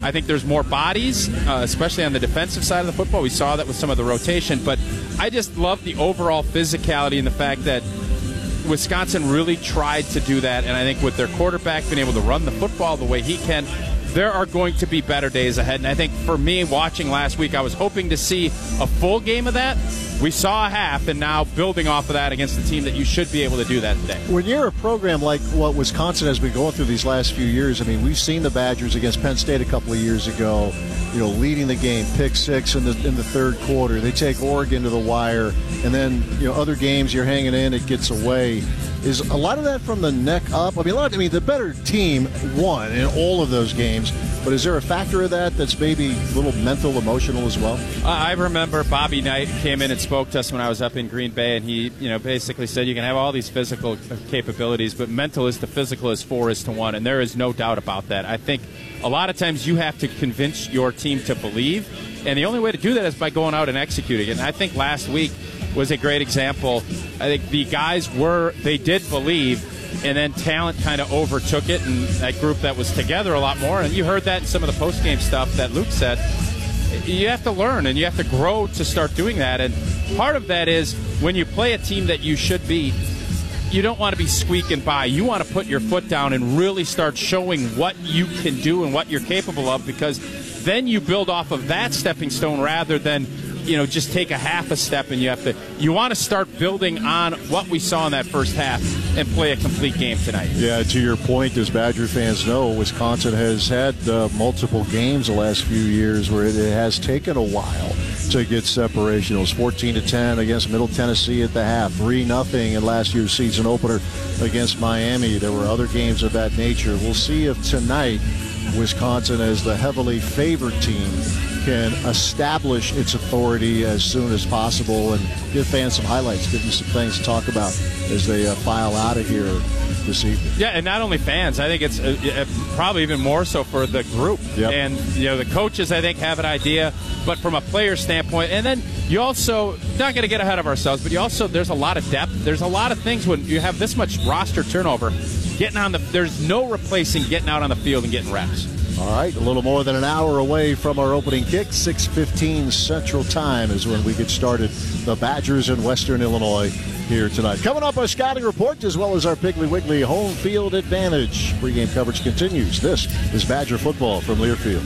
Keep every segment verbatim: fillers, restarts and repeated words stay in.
I think there's more bodies, uh, especially on the defensive side of the football. We saw that with some of the rotation. But I just love the overall physicality and the fact that Wisconsin really tried to do that. And I think with their quarterback being able to run the football the way he can, there are going to be better days ahead. And I think for me, watching last week, I was hoping to see a full game of that. We saw a half, and now building off of that against the team that you should be able to do that today. When you're a program like what Wisconsin has been going through these last few years, I mean, we've seen the Badgers against Penn State a couple of years ago, you know, leading the game, pick six in the in the third quarter. They take Oregon to the wire, and then, you know, other games you're hanging in, it gets away. Is a lot of that from the neck up? I mean, a lot, I mean, the better team won in all of those games, but is there a factor of that that's maybe a little mental, emotional as well? Uh, I remember Bobby Knight came in and spoke to us when I was up in Green Bay, and he, you know, basically said you can have all these physical capabilities, but mental is to physical is four is to one, and there is no doubt about that. I think a lot of times you have to convince your team to believe, and the only way to do that is by going out and executing it. And I think last week was a great example. I think the guys were, they did believe, and then talent kind of overtook it, and that group that was together a lot more. And you heard that in some of the post-game stuff that Luke said. You have to learn, and you have to grow to start doing that. And part of that is when you play a team that you should beat, you don't want to be squeaking by. You want to put your foot down and really start showing what you can do and what you're capable of, because then you build off of that stepping stone rather than, you know, just take a half a step, and you have to, you want to start building on what we saw in that first half and play a complete game tonight. Yeah, to your point, as Badger fans know, Wisconsin has had uh, multiple games the last few years where it, it has taken a while to get separation. It was fourteen to ten against Middle Tennessee at the half, three nothing in last year's season opener against Miami. There were other games of that nature. We'll see if tonight Wisconsin, as the heavily favored team, can establish its authority as soon as possible and give fans some highlights, give them some things to talk about as they uh, file out of here this evening. Yeah, and not only fans, I think it's uh, uh, probably even more so for the group. Yep. And, you know, the coaches, I think, have an idea, but from a player standpoint, and then you also, not going to get ahead of ourselves, but you also, there's a lot of depth. There's a lot of things when you have this much roster turnover, getting on the, there's no replacing getting out on the field and getting reps. All right, a little more than an hour away from our opening kick. six fifteen Central Time is when we get started. The Badgers in Western Illinois here tonight. Coming up, our scouting report as well as our Piggly Wiggly home field advantage. Pre-game coverage continues. This is Badger football from Learfield.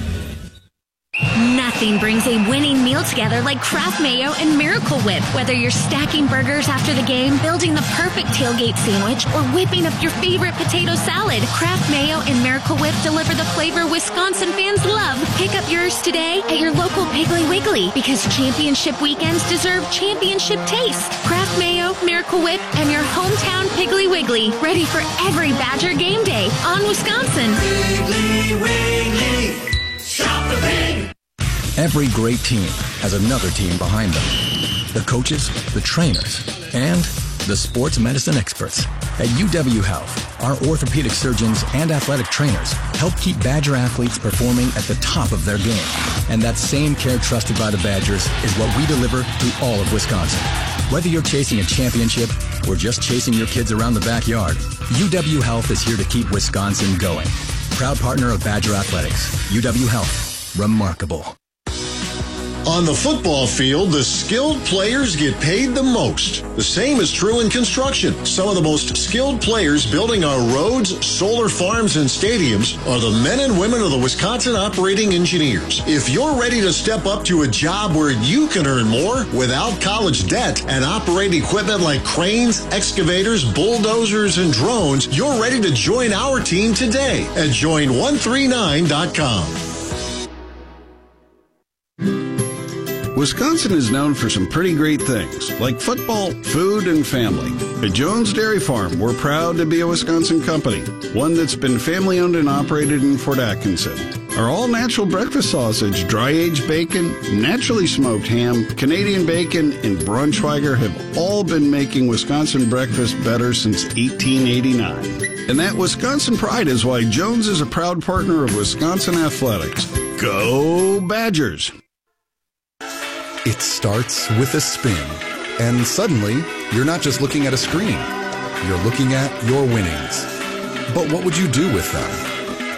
Nothing brings a winning meal together like Kraft Mayo and Miracle Whip. Whether you're stacking burgers after the game, building the perfect tailgate sandwich, or whipping up your favorite potato salad, Kraft Mayo and Miracle Whip deliver the flavor Wisconsin fans love. Pick up yours today at your local Piggly Wiggly, because championship weekends deserve championship taste. Kraft Mayo, Miracle Whip, and your hometown Piggly Wiggly. Ready for every Badger game day on Wisconsin. Piggly Wiggly. Shop the pig. Every great team has another team behind them. The coaches, the trainers, and the sports medicine experts. At U W Health, our orthopedic surgeons and athletic trainers help keep Badger athletes performing at the top of their game. And that same care trusted by the Badgers is what we deliver to all of Wisconsin. Whether you're chasing a championship or just chasing your kids around the backyard, U W Health is here to keep Wisconsin going. Proud partner of Badger Athletics, U W Health. Remarkable. On the football field, the skilled players get paid the most. The same is true in construction. Some of the most skilled players building our roads, solar farms, and stadiums are the men and women of the Wisconsin Operating Engineers. If you're ready to step up to a job where you can earn more without college debt and operate equipment like cranes, excavators, bulldozers, and drones, you're ready to join our team today at join one three nine dot com. Wisconsin is known for some pretty great things, like football, food, and family. At Jones Dairy Farm, we're proud to be a Wisconsin company, one that's been family-owned and operated in Fort Atkinson. Our all-natural breakfast sausage, dry-aged bacon, naturally smoked ham, Canadian bacon, and Braunschweiger have all been making Wisconsin breakfast better since eighteen eighty-nine. And that Wisconsin pride is why Jones is a proud partner of Wisconsin Athletics. Go Badgers! It starts with a spin, and suddenly, you're not just looking at a screen. You're looking at your winnings. But what would you do with them?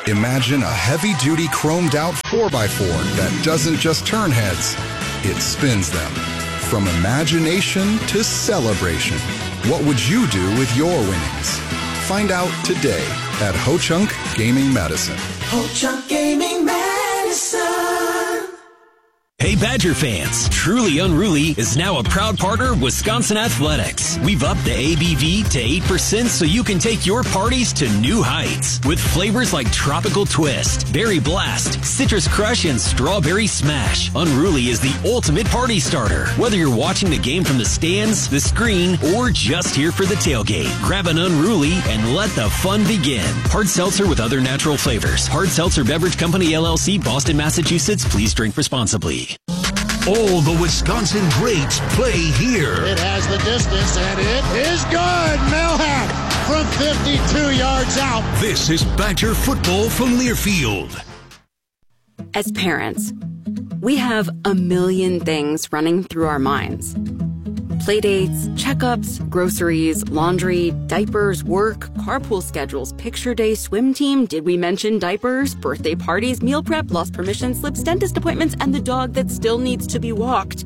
Imagine a heavy-duty chromed-out four by four that doesn't just turn heads, it spins them. From imagination to celebration, what would you do with your winnings? Find out today at Ho-Chunk Gaming Medicine. Ho-Chunk Gaming Medicine. Hey Badger fans, Truly Unruly is now a proud partner of Wisconsin Athletics. We've upped the A B V to eight percent so you can take your parties to new heights. With flavors like Tropical Twist, Berry Blast, Citrus Crush, and Strawberry Smash, Unruly is the ultimate party starter. Whether you're watching the game from the stands, the screen, or just here for the tailgate, grab an Unruly and let the fun begin. Hard seltzer with other natural flavors. Hard Seltzer Beverage Company, L L C, Boston, Massachusetts. Please drink responsibly. All the Wisconsin greats play here. It has the distance, and it is good. Melhack from fifty-two yards out. This is Badger football from Learfield. As parents, we have a million things running through our minds. Playdates, checkups, groceries, laundry, diapers, work, carpool schedules, picture day, swim team, did we mention diapers, birthday parties, meal prep, lost permission slips, dentist appointments, and the dog that still needs to be walked.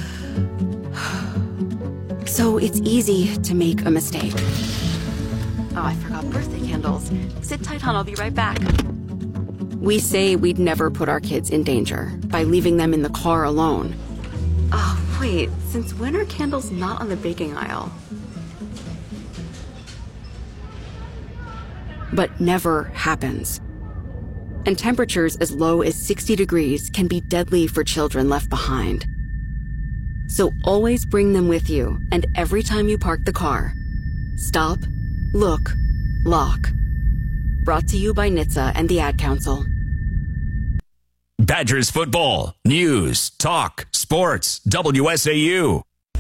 So it's easy to make a mistake. Oh, I forgot birthday candles. Sit tight, hon, I'll be right back. We say we'd never put our kids in danger by leaving them in the car alone. Oh, wait, since when are candles not on the baking aisle? But never happens. And temperatures as low as sixty degrees can be deadly for children left behind. So always bring them with you, and every time you park the car, stop, look, lock. Brought to you by N H T S A and the Ad Council. Badgers football, news, talk, sports, W S A U.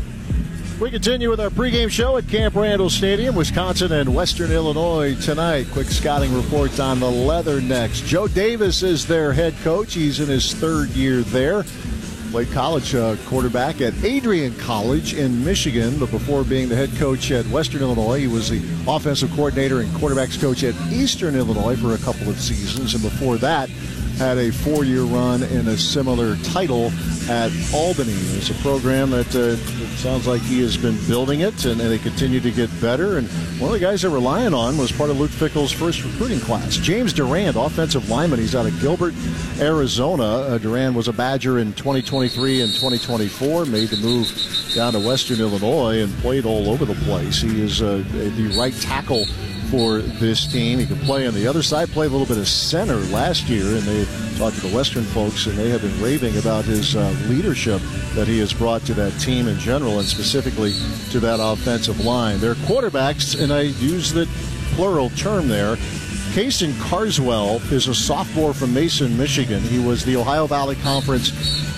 We continue with our pregame show at Camp Randall Stadium, Wisconsin and Western Illinois tonight. Quick scouting report on the Leathernecks. Joe Davis is their head coach. He's in his third year there. Played college uh, quarterback at Adrian College in Michigan, but before being the head coach at Western Illinois, he was the offensive coordinator and quarterbacks coach at Eastern Illinois for a couple of seasons, and before that, had a four-year run in a similar title at Albany. It's a program that uh, it sounds like he has been building it, and, and they continue to get better. And one of the guys they're relying on was part of Luke Fickell's first recruiting class. James Durand, offensive lineman. He's out of Gilbert, Arizona. Uh, Durand was a Badger in twenty twenty-three and twenty twenty-four, made the move down to Western Illinois and played all over the place. He is uh, the right tackle for this team. He can play on the other side, play a little bit of center last year, and they talked to the Western folks, and they have been raving about his uh, leadership that he has brought to that team in general, and specifically to that offensive line. Their quarterbacks, and I use the plural term there, Kason Carswell is a sophomore from Mason, Michigan. He was the Ohio Valley Conference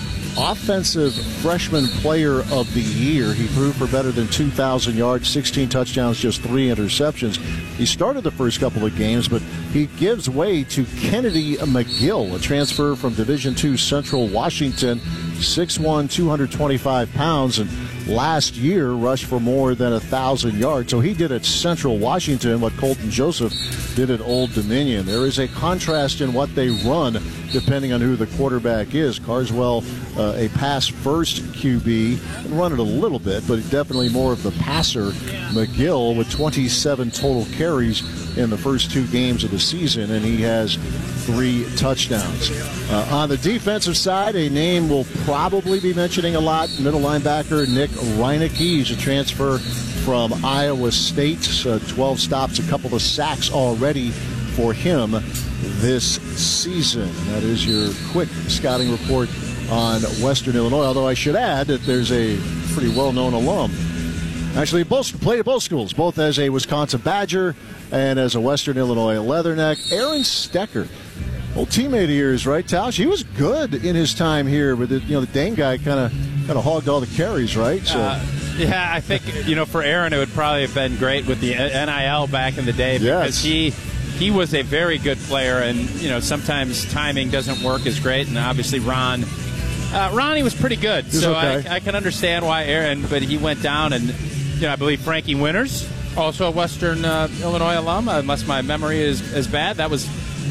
Offensive Freshman Player of the Year. He threw for better than two thousand yards, sixteen touchdowns, just three interceptions. He started the first couple of games, but he gives way to Kennedy McGill, a transfer from Division two Central Washington, six one, two hundred twenty-five pounds, and last year rushed for more than one thousand yards. So he did at Central Washington what Colton Joseph did at Old Dominion. There is a contrast in what they run depending on who the quarterback is. Carswell, uh, a pass-first Q B, and run it a little bit, but definitely more of the passer. McGill with twenty-seven total carries in the first two games of the season, and he has three touchdowns. Uh, on the defensive side, a name we'll probably be mentioning a lot, middle linebacker Nick Reinecke. He's a transfer from Iowa State, uh, twelve stops, a couple of sacks already for him this season. That is your quick scouting report on Western Illinois, although I should add that there's a pretty well-known alum. Actually, both played at both schools, both as a Wisconsin Badger and as a Western Illinois Leatherneck. Aaron Stecker, old teammate of yours, right, Tausch? He was good in his time here, but the, you know the Dane guy kind of kind of hogged all the carries, right? So. Uh, yeah, I think you know for Aaron it would probably have been great with the N I L back in the day because yes. he he was a very good player, and you know sometimes timing doesn't work as great, and obviously Ron. Uh, Ronnie was pretty good, He's so okay. I, I can understand why Aaron, but he went down, and you know I believe Frankie Winters, also a Western uh, Illinois alum, unless my memory is as bad. That was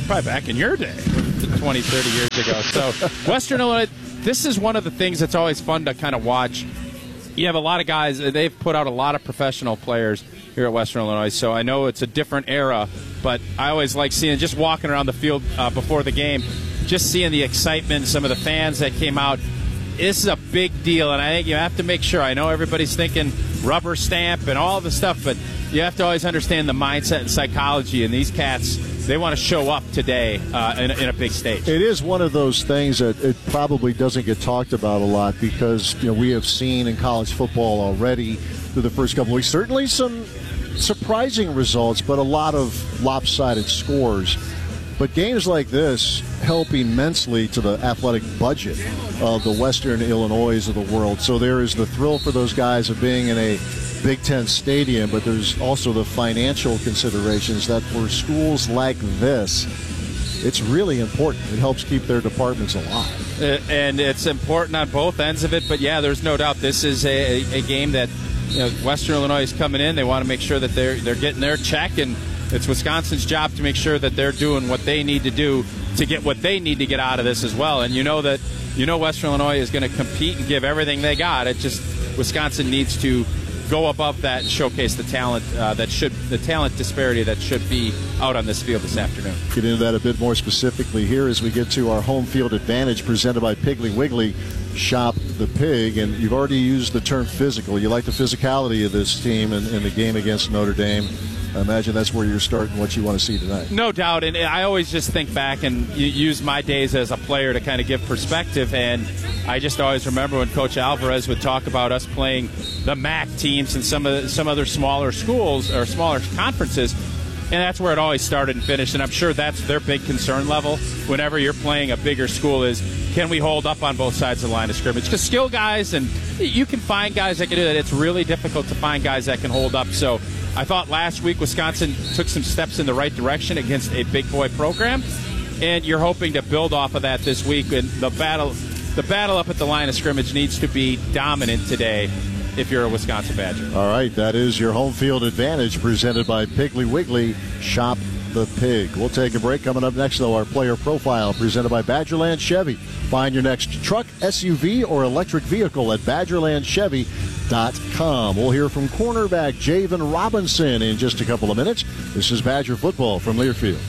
probably back in your day, twenty, thirty years ago. So Western Illinois, this is one of the things that's always fun to kind of watch. You have a lot of guys, they've put out a lot of professional players here at Western Illinois, so I know it's a different era, but I always like seeing, just walking around the field uh, before the game, just seeing the excitement, some of the fans that came out. This is a big deal, and I think you have to make sure. I know everybody's thinking rubber stamp and all the stuff, but you have to always understand the mindset and psychology, and these cats, they want to show up today uh, in, in a big stage. It is one of those things that it probably doesn't get talked about a lot because, you know, we have seen in college football already through the first couple of weeks, certainly some surprising results, but a lot of lopsided scores. But games like this help immensely to the athletic budget of the Western Illinois of the world. So there is the thrill for those guys of being in a Big Ten stadium, but there's also the financial considerations that for schools like this, it's really important. It helps keep their departments alive. Uh, and it's important on both ends of it, but yeah, there's no doubt this is a, a game that, you know, Western Illinois is coming in. They want to make sure that they're they're getting their check, and it's Wisconsin's job to make sure that they're doing what they need to do to get what they need to get out of this as well. And you know that you know Western Illinois is going to compete and give everything they got. It just Wisconsin needs to go above that and showcase the talent uh, that should the talent disparity that should be out on this field this afternoon. Get into that a bit more specifically here as we get to our home field advantage presented by Piggly Wiggly. Shop the Pig, and you've already used the term physical. You like the physicality of this team in, in the game against Notre Dame. I imagine that's where you're starting what you want to see tonight. No doubt, and I always just think back and use my days as a player to kind of give perspective, and I just always remember when Coach Alvarez would talk about us playing the M A C teams and some of the, some other smaller schools or smaller conferences, and that's where it always started and finished, and I'm sure that's their big concern level whenever you're playing a bigger school is, can we hold up on both sides of the line of scrimmage? Because skill guys, and you can find guys that can do that. It's really difficult to find guys that can hold up. So I thought last week Wisconsin took some steps in the right direction against a big boy program, and you're hoping to build off of that this week. And the battle, the battle up at the line of scrimmage needs to be dominant today if you're a Wisconsin Badger. All right, that is your home field advantage presented by Piggly Wiggly. Shop the Pig. We'll take a break. Coming up next, though, our player profile presented by Badgerland Chevy. Find your next truck, S U V, or electric vehicle at badgerland chevy dot com. We'll hear from cornerback Javen Robinson in just a couple of minutes. This is Badger Football from Learfield.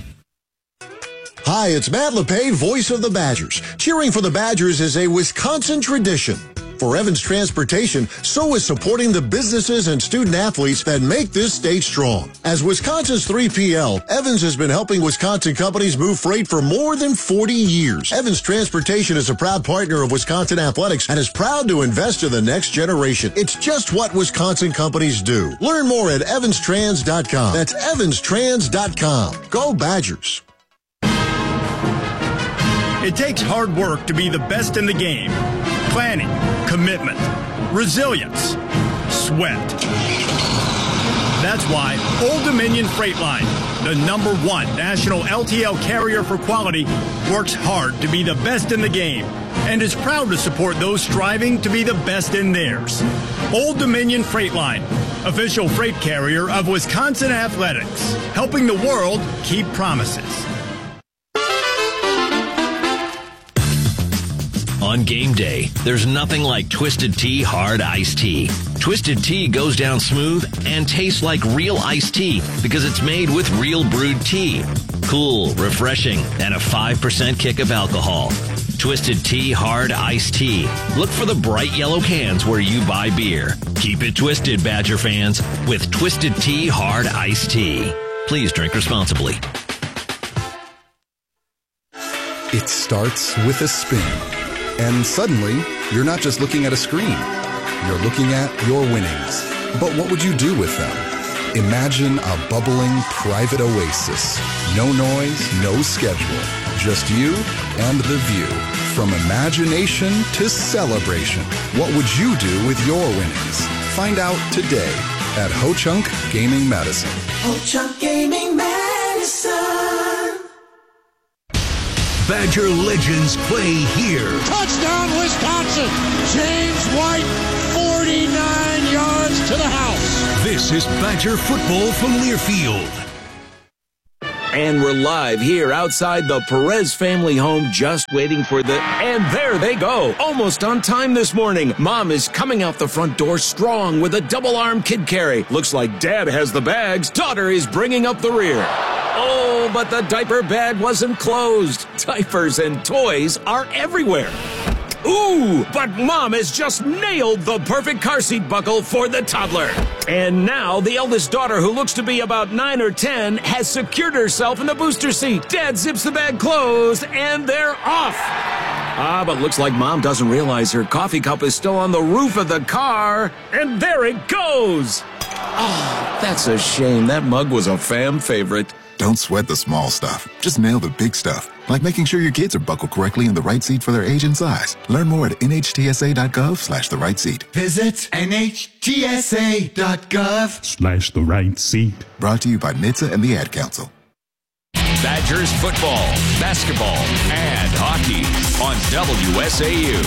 Hi, it's Matt LePay, voice of the Badgers. Cheering for the Badgers is a Wisconsin tradition. For Evans Transportation, so is supporting the businesses and student athletes that make this state strong. As Wisconsin's three P L, Evans has been helping Wisconsin companies move freight for more than forty years. Evans Transportation is a proud partner of Wisconsin Athletics and is proud to invest in the next generation. It's just what Wisconsin companies do. Learn more at evans trans dot com. That's evans trans dot com. Go Badgers. It takes hard work to be the best in the game. Planning, commitment, resilience, sweat. That's why Old Dominion Freight Line, the number one national L T L carrier for quality, works hard to be the best in the game and is proud to support those striving to be the best in theirs. Old Dominion Freight Line, official freight carrier of Wisconsin Athletics, helping the world keep promises. On game day, there's nothing like Twisted Tea Hard Iced Tea. Twisted Tea goes down smooth and tastes like real iced tea because it's made with real brewed tea. Cool, refreshing, and a five percent kick of alcohol. Twisted Tea Hard Iced Tea. Look for the bright yellow cans where you buy beer. Keep it twisted, Badger fans, with Twisted Tea Hard Iced Tea. Please drink responsibly. It starts with a spin. And suddenly, you're not just looking at a screen. You're looking at your winnings. But what would you do with them? Imagine a bubbling private oasis. No noise, no schedule. Just you and the view. From imagination to celebration. What would you do with your winnings? Find out today at Ho-Chunk Gaming Medicine. Ho-Chunk Gaming Medicine. Badger legends play here. Touchdown, Wisconsin! James White, forty-nine yards to the house. This is Badger football from Learfield. And we're live here outside the Perez family home, just waiting for the... And there they go, almost on time this morning. Mom is coming out the front door strong with a double-arm kid carry. Looks like Dad has the bags. Daughter is bringing up the rear. Oh, but the diaper bag wasn't closed. Diapers and toys are everywhere. Ooh, but Mom has just nailed the perfect car seat buckle for the toddler. And now the eldest daughter, who looks to be about nine or ten, has secured herself in the booster seat. Dad zips the bag closed, and they're off. Ah, but looks like Mom doesn't realize her coffee cup is still on the roof of the car. And there it goes. Oh, that's a shame. That mug was a fam favorite. Don't sweat the small stuff. Just nail the big stuff. Like making sure your kids are buckled correctly in the right seat for their age and size. Learn more at nhtsa.gov slash the right seat. Visit nhtsa.gov slash the right seat. Brought to you by N H T S A and the Ad Council. Badgers football, basketball, and hockey on W S A U.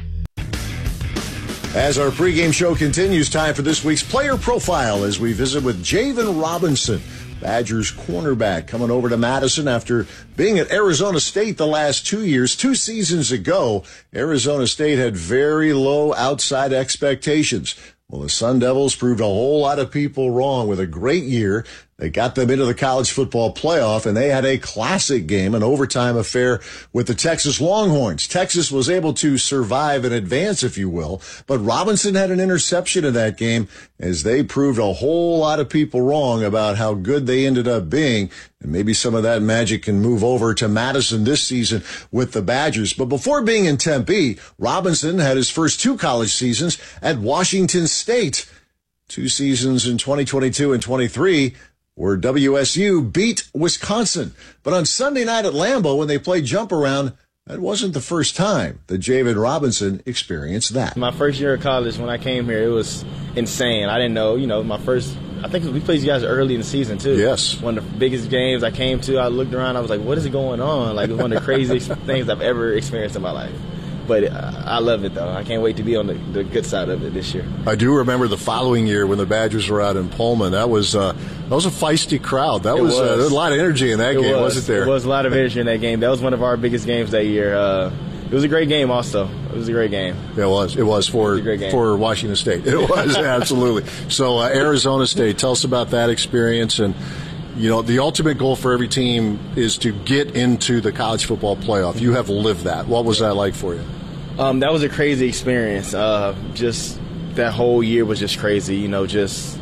As our pregame show continues, time for this week's player profile as we visit with Javen Robinson, Badgers cornerback, coming over to Madison after being at Arizona State the last two years. Two seasons ago, Arizona State had very low outside expectations. Well, the Sun Devils proved a whole lot of people wrong with a great year. They got them into the college football playoff, and they had a classic game, an overtime affair with the Texas Longhorns. Texas was able to survive and advance, if you will, but Robinson had an interception in that game as they proved a whole lot of people wrong about how good they ended up being. And maybe some of that magic can move over to Madison this season with the Badgers. But before being in Tempe, Robinson had his first two college seasons at Washington State. Two seasons in twenty twenty-two and twenty-three where W S U beat Wisconsin. But on Sunday night at Lambeau, when they played jump around, that wasn't the first time that Javen Robinson experienced that. My first year of college, when I came here, it was insane. I didn't know, you know, my first, I think we played you guys early in the season, too. Yes. One of the biggest games I came to, I looked around, I was like, what is going on? Like, it was one of the craziest things I've ever experienced in my life. But uh, I love it, though. I can't wait to be on the, the good side of it this year. I do remember the following year when the Badgers were out in Pullman. That was uh, that was a feisty crowd. That was, was. Uh, there was a lot of energy in that it game, was. wasn't there? There was a lot of energy in that game. That was one of our biggest games that year. Uh, it was a great game also. It was a great game. It was. It was for, it was for Washington State. It was, absolutely. So uh, Arizona State, tell us about that experience. And you know, the ultimate goal for every team is to get into the college football playoff. You have lived that. What was that like for you? Um, that was a crazy experience. Uh, just that whole year was just crazy. You know, just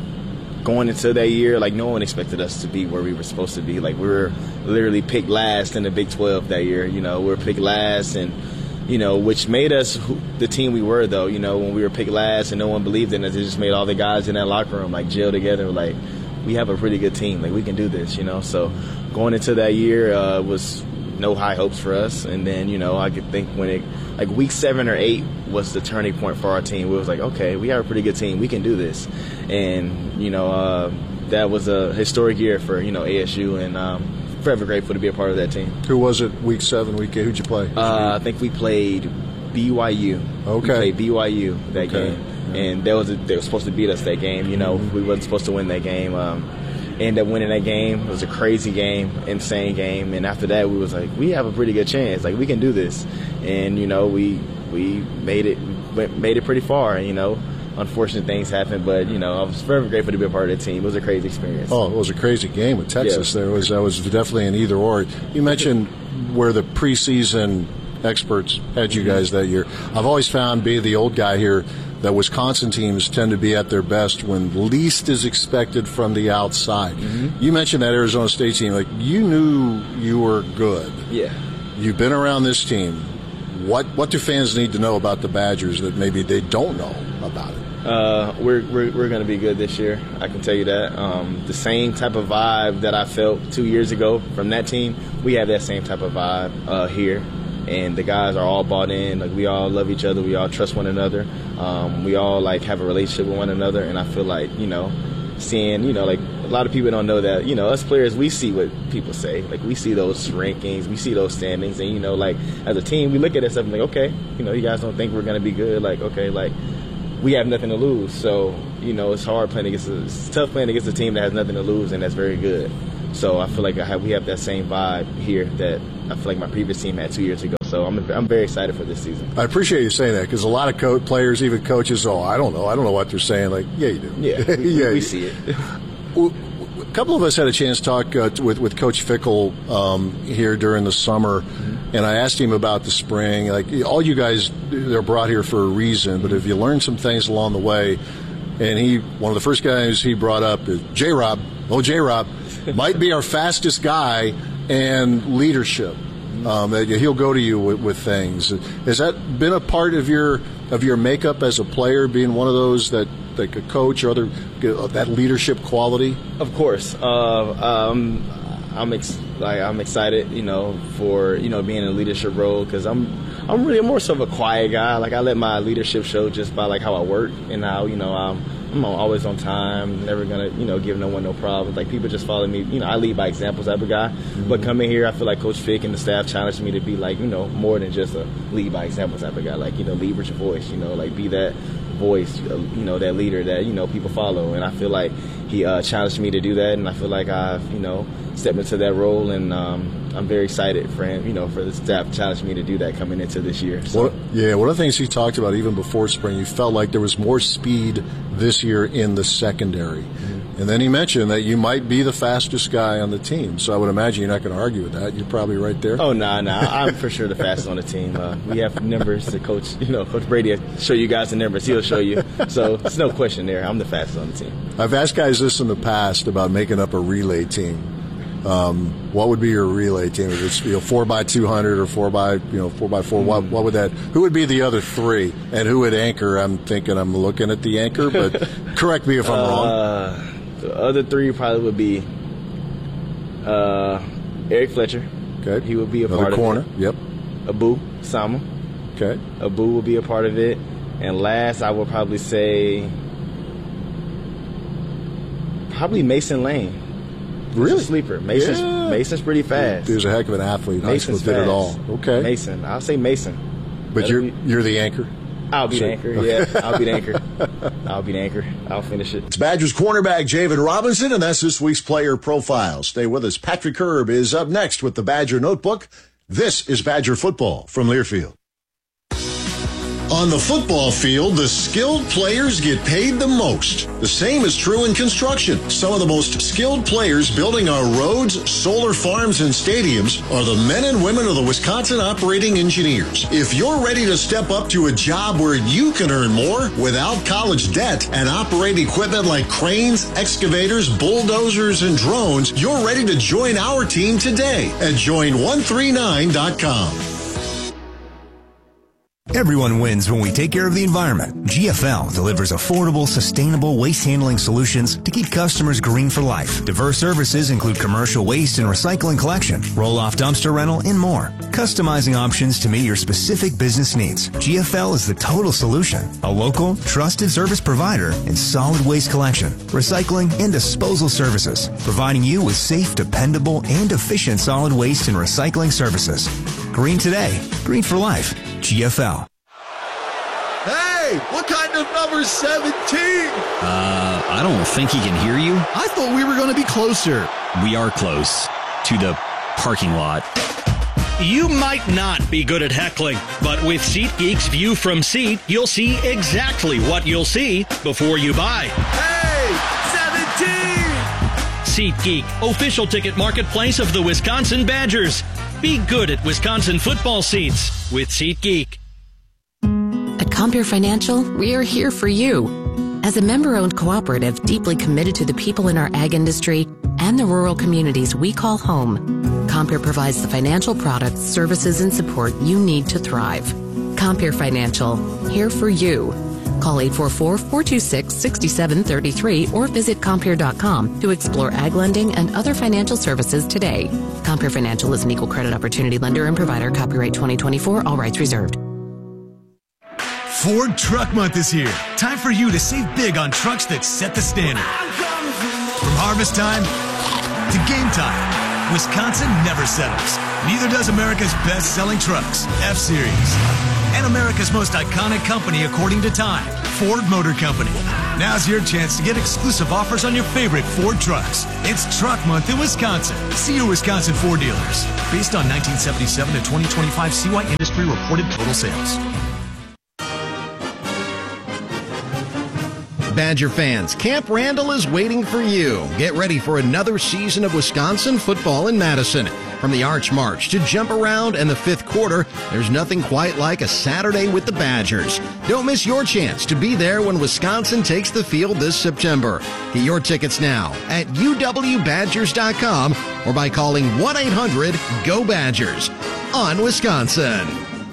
going into that year, like no one expected us to be where we were supposed to be. Like we were literally picked last in the Big twelve that year. You know, we were picked last, and you know, which made us who, the team we were. Though, you know, when we were picked last and no one believed in us, it just made all the guys in that locker room like gel together. Like we have a pretty good team. Like we can do this. You know, so going into that year uh, was no high hopes for us. And then, you know, I could think when it, like week seven or eight was the turning point for our team. We was like, okay, we have a pretty good team. We can do this. And, you know, uh, that was a historic year for, you know, A S U, and um, forever grateful to be a part of that team. Who was it week seven, week eight? Who'd you play? Uh, I think we played B Y U. Okay. We played B Y U that okay. game. And that was a, they were supposed to beat us that game. You know, we wasn't supposed to win that game. Um, ended up winning that game. It was a crazy game, insane game. And after that, we was like, we have a pretty good chance. Like, we can do this. And, you know, we we made it made it pretty far. You know, unfortunate things happened, but, you know, I was forever grateful to be a part of the team. It was a crazy experience. Oh, it was a crazy game with Texas. Yeah. There was that was definitely an either or. You mentioned where the preseason experts had you guys that year. I've always found, being the old guy here, that Wisconsin teams tend to be at their best when least is expected from the outside. Mm-hmm. You mentioned that Arizona State team. Like, you knew you were good. Yeah. You've been around this team. What what do fans need to know about the Badgers that maybe they don't know about it? Uh, we're we're, we're going to be good this year. I can tell you that. Um, the same type of vibe that I felt two years ago from that team, we have that same type of vibe uh, here. And the guys are all bought in. Like, we all love each other. We all trust one another. Um, we all, like, have a relationship with one another. And I feel like, you know, seeing, you know, like, a lot of people don't know that, you know, us players, we see what people say. Like, we see those rankings. We see those standings. And, you know, like, as a team, we look at ourselves and like, okay, you know, you guys don't think we're going to be good. Like, okay, like, we have nothing to lose. So, you know, it's hard playing against a, it's tough playing against a team that has nothing to lose and that's very good. So I feel like I have, we have that same vibe here that I feel like my previous team had two years ago. So I'm I'm very excited for this season. I appreciate you saying that because a lot of co- players, even coaches, oh, I don't know. I don't know what they're saying. Like, yeah, you do. Yeah, we, yeah, we see it. Well, a couple of us had a chance to talk uh, with, with Coach Fickell um, here during the summer, mm-hmm. and I asked him about the spring. Like, all you guys, they're brought here for a reason, but if you learn some things along the way, and he, one of the first guys he brought up is J-Rob. Oh, J-Rob might be our fastest guy and leadership. Um, that he'll go to you with, with things. Has that been a part of your of your makeup as a player, being one of those that like a coach or other that leadership quality? Of course, uh, um, I'm ex- like I'm excited, you know, for you know being in a leadership role because I'm I'm really more so of a quiet guy. Like I let my leadership show just by like how I work and how you know I'm. I'm always on time, never gonna, you know, give no one no problems. Like people just follow me. You know, I lead by example type of guy. Mm-hmm. But coming here, I feel like Coach Fick and the staff challenged me to be like, you know, more than just a lead by example type of guy. Like, you know, lead with your voice. You know, like be that voice. You know, that leader that you know people follow. And I feel like he uh, challenged me to do that, and I feel like I've, you know, stepped into that role, and um, I'm very excited for him. You know, for the staff challenged me to do that coming into this year. So. Well, yeah, one of the things he talked about even before spring, you felt like there was more speed this year in the secondary. Mm-hmm. And then he mentioned that you might be the fastest guy on the team. So I would imagine you're not going to argue with that. You're probably right there. Oh, no, nah, no. Nah. I'm for sure the fastest on the team. Uh, we have numbers to coach. You know, Coach Brady will show you guys the numbers. He'll show you. So there's no question there. I'm the fastest on the team. I've asked guys this in the past about making up a relay team. Um, what would be your relay team? If it's you know four by two hundred or four by you know four by four, mm. what what would that? Who would be the other three, and who would anchor? I'm thinking I'm looking at the anchor, but correct me if I'm uh, wrong. The other three probably would be uh, Eric Fletcher. Okay, he would be a Another part corner. of it. Yep. Abu Sama. Okay. Abu will be a part of it, and last I would probably say probably Mason Lane. Really? Sleeper. Mason's, yeah. Mason's pretty fast. He was a heck of an athlete. Mason's did it all. Okay. Mason. I'll say Mason. But That'll you're be, you're the anchor? I'll be so, the anchor, okay. yeah. I'll be the anchor. I'll be the anchor. I'll finish it. It's Badgers cornerback Javen Robinson, and that's this week's Player Profile. Stay with us. Patrick Herb is up next with the Badger Notebook. This is Badger Football from Learfield. On the football field, the skilled players get paid the most. The same is true in construction. Some of the most skilled players building our roads, solar farms, and stadiums are the men and women of the Wisconsin Operating Engineers. If you're ready to step up to a job where you can earn more without college debt and operate equipment like cranes, excavators, bulldozers, and drones, you're ready to join our team today at join one three nine dot com. Everyone wins when we take care of the environment. G F L delivers affordable, sustainable waste handling solutions to keep customers green for life. Diverse services include commercial waste and recycling collection, roll-off dumpster rental, and more. Customizing options to meet your specific business needs. G F L is the total solution. A local, trusted service provider in solid waste collection, recycling, and disposal services, providing you with safe, dependable, and efficient solid waste and recycling services. Green today, green for life. G F L. Hey, what kind of number seventeen? Uh, I don't think he can hear you. I thought we were going to be closer. We are close to the parking lot. You might not be good at heckling, but with SeatGeek's View from Seat, you'll see exactly what you'll see before you buy. Hey, seventeen! SeatGeek, official ticket marketplace of the Wisconsin Badgers. Be good at Wisconsin football seats with SeatGeek. At Compere Financial, we are here for you. As a member-owned cooperative deeply committed to the people in our ag industry and the rural communities we call home, Compere provides the financial products, services, and support you need to thrive. Compere Financial, here for you. Call eight four four, four two six, six seven three three or visit Compere dot com to explore ag lending and other financial services today. Compere Financial is an equal credit opportunity lender and provider. Copyright twenty twenty-four, all rights reserved. Ford Truck Month is here. Time for you to save big on trucks that set the standard. From harvest time to game time, Wisconsin never settles. Neither does America's best-selling trucks, F-Series. And America's most iconic company according to Time, Ford Motor Company. Now's your chance to get exclusive offers on your favorite Ford trucks. It's Truck Month in Wisconsin. See your Wisconsin Ford dealers. Based on nineteen seventy-seven to twenty twenty-five C Y industry reported total sales. Badger fans, Camp Randall is waiting for you. Get ready for another season of Wisconsin football in Madison. From the Arch March to Jump Around and the fifth quarter, there's nothing quite like a Saturday with the Badgers. Don't miss your chance to be there when Wisconsin takes the field this September. Get your tickets now at U W Badgers dot com or by calling one eight hundred G O Badgers. On Wisconsin.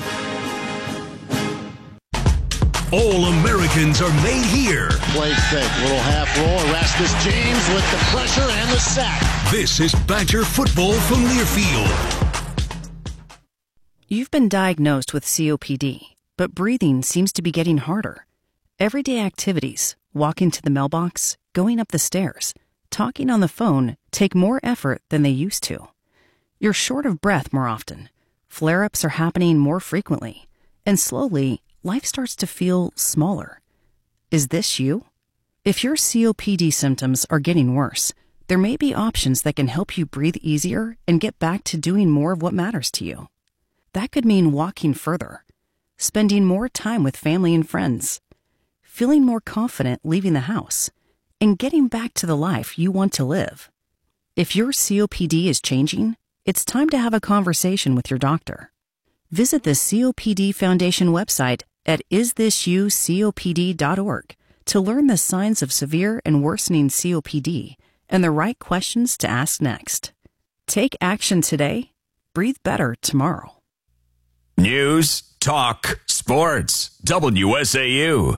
All Americans are made here. Play fake, little half roll. Erasmus James with the pressure and the sack. This is Badger football from Learfield. You've been diagnosed with C O P D, but breathing seems to be getting harder. Everyday activities, walking to the mailbox, going up the stairs, talking on the phone take more effort than they used to. You're short of breath more often. Flare-ups are happening more frequently. And slowly, life starts to feel smaller. Is this you? If your C O P D symptoms are getting worse, there may be options that can help you breathe easier and get back to doing more of what matters to you. That could mean walking further, spending more time with family and friends, feeling more confident leaving the house, and getting back to the life you want to live. If your C O P D is changing, it's time to have a conversation with your doctor. Visit the C O P D Foundation website at is this you C O P D dot org to learn the signs of severe and worsening C O P D and the right questions to ask next. Take action today. Breathe better tomorrow. News, talk, sports. W S A U.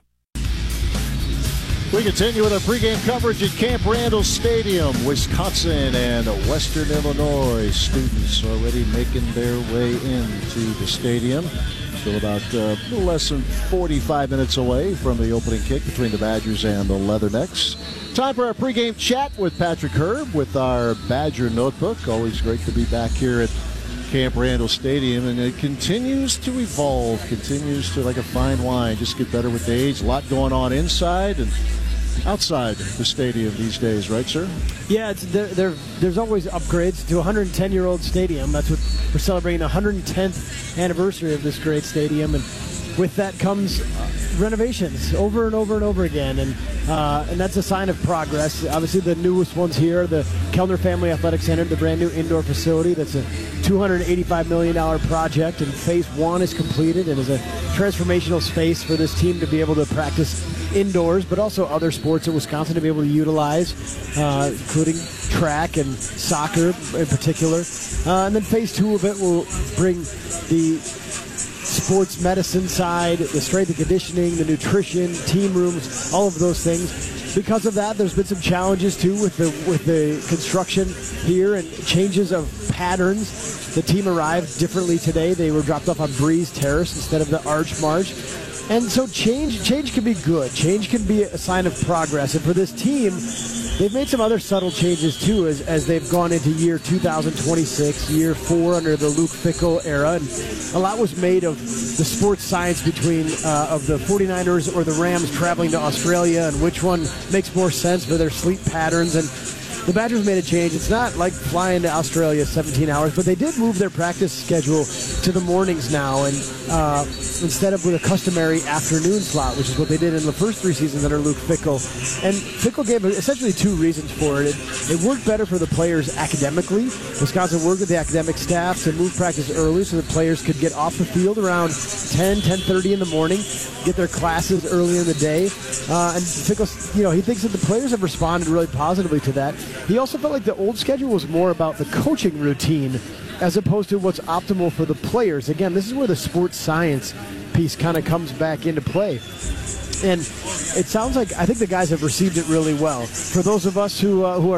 We continue with our pregame coverage at Camp Randall Stadium. Wisconsin and Western Illinois students already making their way into the stadium. Still about uh, a little less than forty-five minutes away from the opening kick between the Badgers and the Leathernecks. Time for our pregame chat with Patrick Herb with our Badger Notebook. Always great to be back here at Camp Randall Stadium, and it continues to evolve, continues to, like a fine wine, just get better with age. A lot going on inside and outside the stadium these days, right, sir? Yeah, it's, there, there, there's always upgrades to a one hundred ten-year-old stadium. That's what we're celebrating, the one hundred tenth anniversary of this great stadium, and with that comes uh, renovations over and over and over again, and uh, and that's a sign of progress. Obviously, the newest ones here, the Kellner Family Athletic Center, the brand new indoor facility. That's a two hundred eighty-five million dollars project, and phase one is completed and is a transformational space for this team to be able to practice indoors, but also other sports in Wisconsin to be able to utilize, uh, including track and soccer in particular. Uh, and then phase two of it will bring the sports medicine side, the strength and conditioning, the nutrition, team rooms, all of those things. Because of that, there's been some challenges too with the with the construction here and changes of patterns. The team arrived differently today. They were dropped off on Breeze Terrace instead of the Arch March. And so change change can be good. Change can be a sign of progress. And for this team, they've made some other subtle changes too as, as they've gone into year two thousand twenty-six, year four under the Luke Fickell era. And a lot was made of the sports science between uh, of the forty-niners or the Rams traveling to Australia and which one makes more sense for their sleep patterns. And the Badgers made a change. It's not like flying to Australia seventeen hours, but they did move their practice schedule to the mornings now, and uh, instead of with a customary afternoon slot, which is what they did in the first three seasons under Luke Fickell. And Fickell gave essentially two reasons for it. It, it worked better for the players academically. Wisconsin worked with the academic staff to move practice early so the players could get off the field around ten, ten thirty in the morning, get their classes early in the day. Uh, and Fickell, you know, he thinks that the players have responded really positively to that. He also felt like the old schedule was more about the coaching routine as opposed to what's optimal for the players. Again, this is where the sports science piece kind of comes back into play. And it sounds like, I think the guys have received it really well. For those of us who uh, who are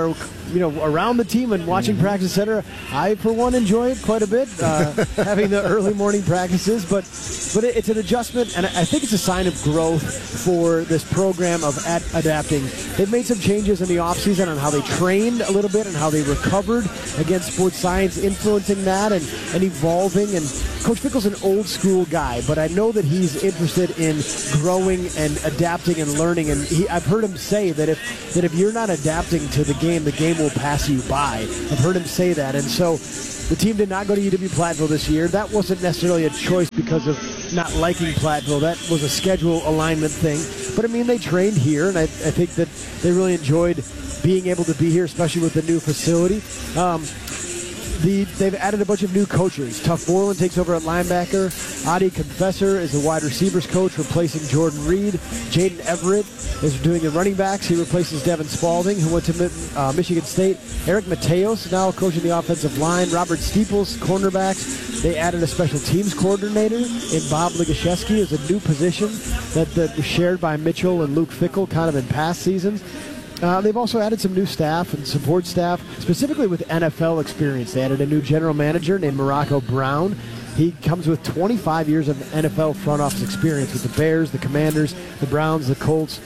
you know, around the team and watching mm-hmm. practice, et cetera. I, for one, enjoy it quite a bit, uh, having the early morning practices. But but it, it's an adjustment, and I think it's a sign of growth for this program of at adapting. They've made some changes in the offseason on how they trained a little bit and how they recovered against sports science, influencing that and, and evolving. And Coach Fickell's an old school guy, but I know that he's interested in growing and adapting and learning. And he, I've heard him say that if that if you're not adapting to the game, the game will pass you by. I've heard him say that. And so the team did not go to U W-Platteville this year. That wasn't necessarily a choice because of not liking Platteville. That was a schedule alignment thing. But, I mean, they trained here, and I, I think that they really enjoyed being able to be here, especially with the new facility. Um, The, they've added a bunch of new coaches. Tuff Borland takes over at linebacker. Adi Confessor is the wide receivers coach, replacing Jordan Reed. Jaden Everett is doing the running backs. He replaces Devin Spalding, who went to uh, Michigan State. Eric Mateos now coaching the offensive line. Robert Steeples, cornerbacks. They added a special teams coordinator in Bob Ligashevsky as a new position that, that was shared by Mitchell and Luke Fickell kind of in past seasons. Uh, they've also added some new staff and support staff, specifically with N F L experience. They added a new general manager named Morocco Brown. He comes with twenty-five years of N F L front office experience with the Bears, the Commanders, the Browns, the Colts.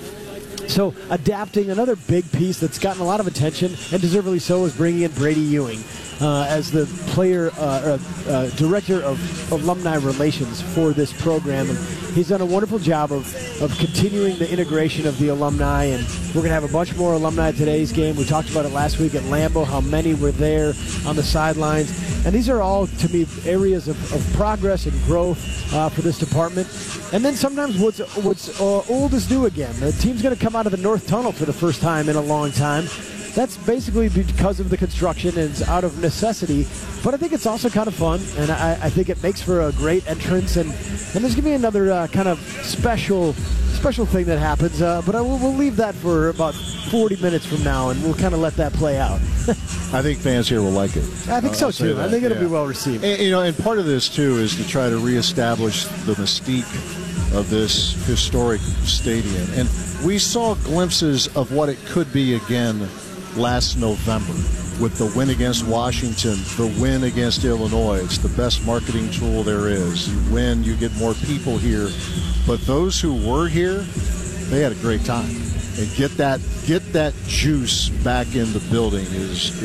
So adapting, another big piece that's gotten a lot of attention, and deservedly so, is bringing in Brady Ewing uh, as the player, uh, uh, uh, director of alumni relations for this program. And he's done a wonderful job of, of continuing the integration of the alumni, and we're going to have a bunch more alumni at today's game. We talked about it last week at Lambeau, how many were there on the sidelines. And these are all, to me, areas of, of progress and growth uh, for this department. And then sometimes what's, what's uh, old is new again. The team's going to come out of the North Tunnel for the first time in a long time. That's basically because of the construction and it's out of necessity. But I think it's also kind of fun, and I, I think it makes for a great entrance. And, and there's going to be another uh, kind of special special thing that happens. Uh, but I will, we'll leave that for about forty minutes from now, and we'll kind of let that play out. I think fans here will like it. I think so, too. I think it'll yeah. be well received. And, you know, and part of this, too, is to try to reestablish the mystique of this historic stadium. And we saw glimpses of what it could be again last November with the win against Washington, the win against Illinois. It's the best marketing tool there is. You win, you get more people here. But those who were here, they had a great time. And get that get that juice back in the building is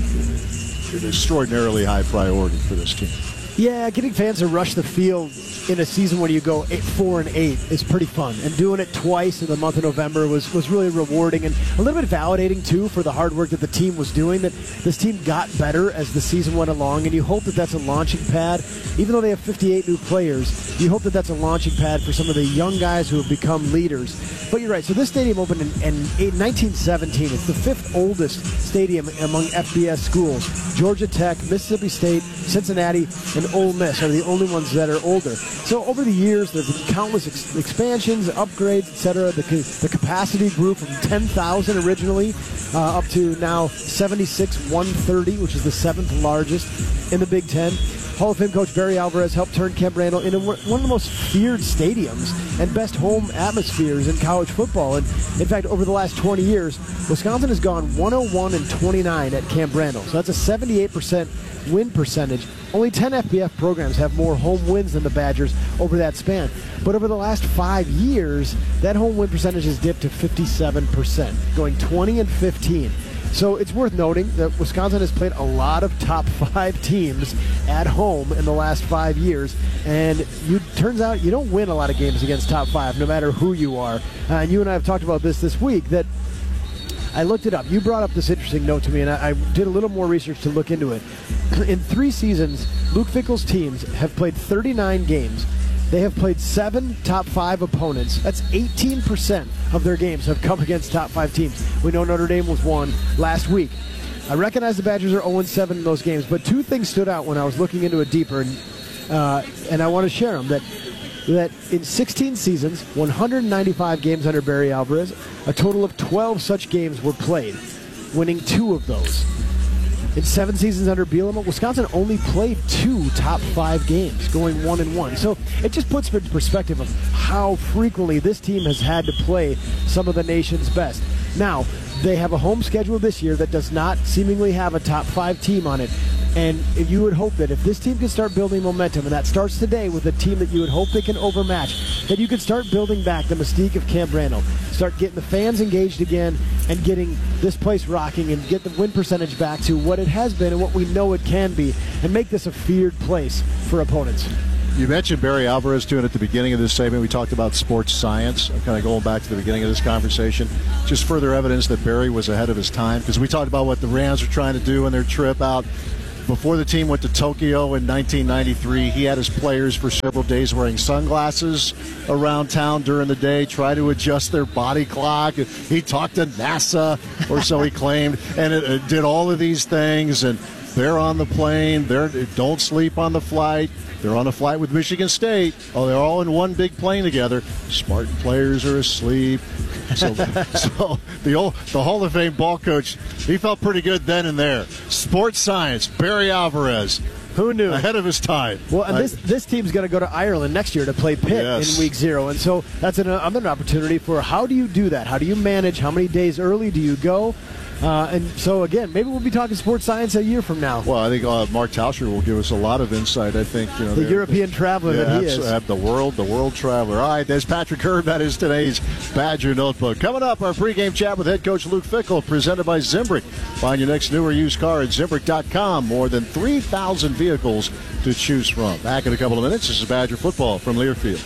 is an extraordinarily high priority for this team. Yeah, getting fans to rush the field in a season when you go eight, four and eight is pretty fun, and doing it twice in the month of November was, was really rewarding and a little bit validating too for the hard work that the team was doing. That this team got better as the season went along, and you hope that that's a launching pad. Even though they have fifty-eight new players, you hope that that's a launching pad for some of the young guys who have become leaders. But you're right. So this stadium opened in, in nineteen seventeen. It's the fifth oldest stadium among F B S schools. Georgia Tech, Mississippi State, Cincinnati, and Ole Miss are the only ones that are older. So over the years, there's been countless ex- expansions, upgrades, et cetera. The, the capacity grew from ten thousand originally uh, up to now seventy-six one thirty, which is the seventh largest in the Big Ten. Hall of Fame coach Barry Alvarez helped turn Camp Randall into one of the most feared stadiums and best home atmospheres in college football. And in fact, over the last twenty years, Wisconsin has gone one oh one and twenty-nine at Camp Randall. So that's a seventy-eight percent win percentage. Only ten F B F programs have more home wins than the Badgers over that span. But over the last five years, that home win percentage has dipped to fifty-seven percent, going twenty and fifteen. So it's worth noting that Wisconsin has played a lot of top five teams at home in the last five years. And you turns out you don't win a lot of games against top five, no matter who you are. Uh, and you and I have talked about this this week, that I looked it up. You brought up this interesting note to me, and I, I did a little more research to look into it. In three seasons, Luke Fickell's teams have played thirty-nine games. They have played seven top five opponents. That's eighteen percent of their games have come against top five teams. We know Notre Dame was one last week. I recognize the Badgers are oh and seven in those games, but two things stood out when I was looking into it deeper, and, uh, and I want to share them. That, that in sixteen seasons, one hundred ninety-five games under Barry Alvarez, a total of twelve such games were played, winning two of those. In seven seasons under Bielema, Wisconsin only played two top five games, going one and one. So it just puts into perspective of how frequently this team has had to play some of the nation's best. Now, they have a home schedule this year that does not seemingly have a top five team on it. And you would hope that if this team can start building momentum, and that starts today with a team that you would hope they can overmatch, that you can start building back the mystique of Camp Randall, start getting the fans engaged again, and getting this place rocking, and get the win percentage back to what it has been and what we know it can be, and make this a feared place for opponents. You mentioned Barry Alvarez, too, and at the beginning of this segment, we talked about sports science. I'm kind of going back to the beginning of this conversation. Just further evidence that Barry was ahead of his time, because we talked about what the Rams were trying to do in their trip out. Before the team went to Tokyo in nineteen ninety-three, he had his players for several days wearing sunglasses around town during the day, try to adjust their body clock. He talked to NASA, or so he claimed, and it, it did all of these things. And they're on the plane. They don't sleep on the flight. They're on a flight with Michigan State. Oh, they're all in one big plane together. Spartan players are asleep. So, so the old, the Hall of Fame ball coach, he felt pretty good then and there. Sports science, Barry Alvarez. Who knew? Ahead of his time. Well, and this this team's going to go to Ireland next year to play Pitt yes. in week zero. And so that's an, another opportunity for how do you do that? How do you manage? How many days early do you go? Uh, and so, again, maybe we'll be talking sports science a year from now. Well, I think uh, Mark Tauscher will give us a lot of insight. I think you know the European the, traveler yeah, that he is. The world, the world traveler. All right, there's Patrick Herb. That is today's Badger Notebook. Coming up, our pregame chat with head coach Luke Fickell, presented by Zimbrick. Find your next new or used car at Zimbrick dot com. More than three thousand vehicles to choose from. Back in a couple of minutes. This is Badger football from Learfield.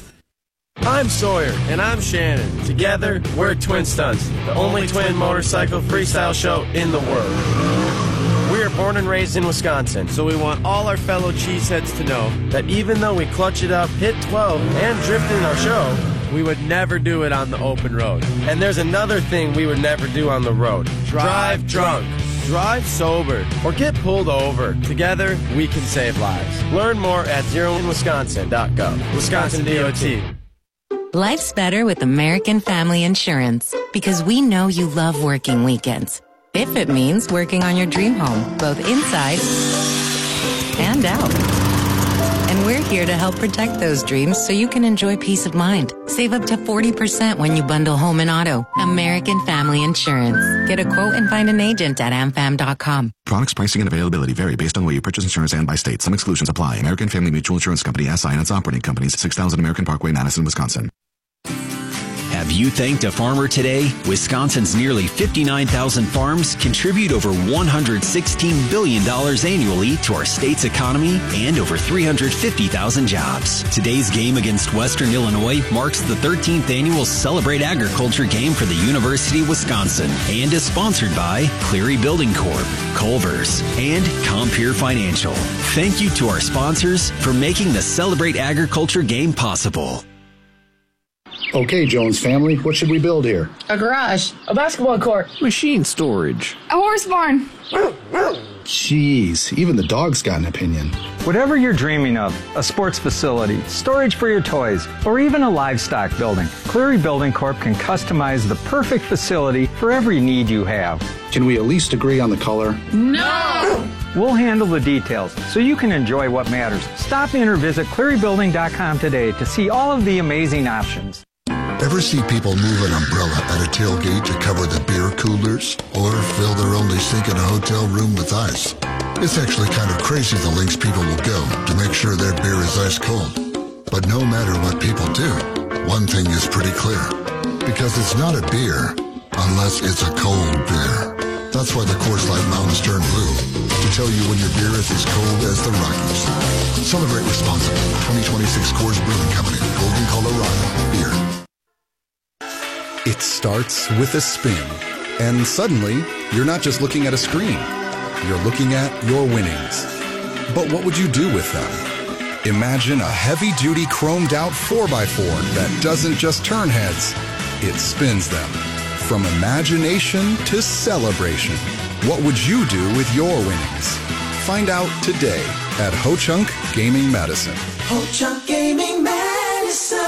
I'm Sawyer, and I'm Shannon. Together, we're Twin Stunts, the only twin motorcycle freestyle show in the world. We are born and raised in Wisconsin, so we want all our fellow cheeseheads to know that even though we clutch it up, hit twelve, and drift in our show, we would never do it on the open road. And there's another thing we would never do on the road. Drive drunk. Drive sober, or get pulled over. Together, we can save lives. Learn more at zero in wisconsin dot gov. Wisconsin D O T. Life's better with American Family Insurance because we know you love working weekends. If it means working on your dream home, both inside and out. And we're here to help protect those dreams so you can enjoy peace of mind. Save up to forty percent when you bundle home and auto. American Family Insurance. Get a quote and find an agent at am fam dot com. Products, pricing, and availability vary based on where you purchase insurance and by state. Some exclusions apply. American Family Mutual Insurance Company, S I and its operating companies, six thousand American Parkway, Madison, Wisconsin. Have you thanked a farmer today? Wisconsin's nearly fifty-nine thousand farms contribute over one hundred sixteen billion dollars annually to our state's economy and over three hundred fifty thousand jobs. Today's game against Western Illinois marks the thirteenth annual Celebrate Agriculture game for the University of Wisconsin and is sponsored by Cleary Building Corp, Culver's, and Compeer Financial. Thank you to our sponsors for making the Celebrate Agriculture game possible. Okay, Jones family, what should we build here? A garage, a basketball court, machine storage, a horse barn. Jeez, even the dog's got an opinion. Whatever you're dreaming of, a sports facility, storage for your toys, or even a livestock building, Cleary Building Corp can customize the perfect facility for every need you have. Can we at least agree on the color? No! We'll handle the details so you can enjoy what matters. Stop in or visit cleary building dot com today to see all of the amazing options. Ever see people move an umbrella at a tailgate to cover the beer coolers? Or fill their only sink in a hotel room with ice? It's actually kind of crazy the lengths people will go to make sure their beer is ice cold. But no matter what people do, one thing is pretty clear. Because it's not a beer unless it's a cold beer. That's why the Coors Light Mountains turn blue, to tell you when your beer is as cold as the Rockies. Celebrate responsibly. twenty twenty-six Coors Brewing Company, Golden, Colorado. Beer. It starts with a spin, and suddenly, you're not just looking at a screen. You're looking at your winnings. But what would you do with them? Imagine a heavy-duty chromed-out four by four that doesn't just turn heads, it spins them. From imagination to celebration, what would you do with your winnings? Find out today at Ho-Chunk Gaming Madison. Ho-Chunk Gaming Madison.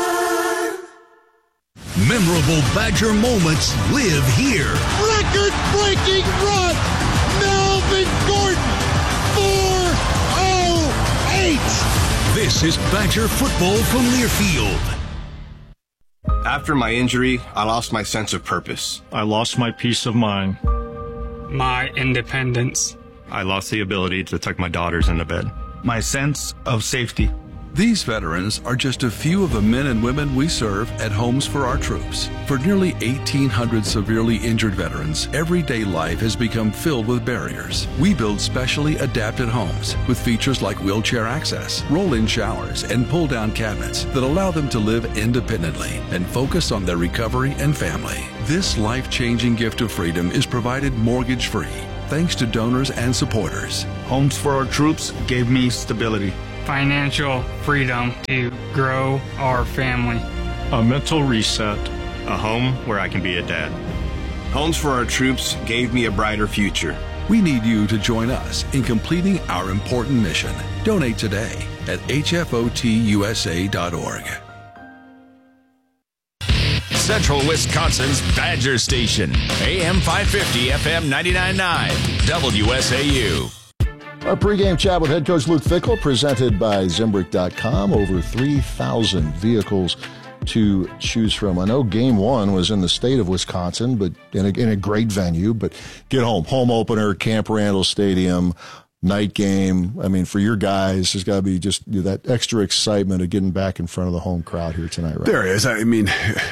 Memorable Badger moments live here. Record-breaking run! Melvin Gordon! four oh eight! This is Badger football from Learfield. After my injury, I lost my sense of purpose. I lost my peace of mind. My independence. I lost the ability to tuck my daughters into bed. My sense of safety. These veterans are just a few of the men and women we serve at Homes for Our Troops. For nearly eighteen hundred severely injured veterans, everyday life has become filled with barriers. We build specially adapted homes with features like wheelchair access, roll-in showers, and pull-down cabinets that allow them to live independently and focus on their recovery and family. This life-changing gift of freedom is provided mortgage-free, thanks to donors and supporters. Homes for Our Troops gave me stability. Financial freedom to grow our family. A mental reset. A home where I can be a dad. Homes for Our Troops gave me a brighter future. We need you to join us in completing our important mission. Donate today at H F O T U S A dot org. Central Wisconsin's Badger Station. A M five fifty, F M ninety-nine point nine. W S A U. Our pregame chat with head coach Luke Fickell, presented by Zimbrick dot com. Over three thousand vehicles to choose from. I know game one was in the state of Wisconsin, but in a, in a great venue. But get home. Home opener, Camp Randall Stadium, night game. I mean, for your guys, there's got to be just you know, that extra excitement of getting back in front of the home crowd here tonight, right? There is. I mean,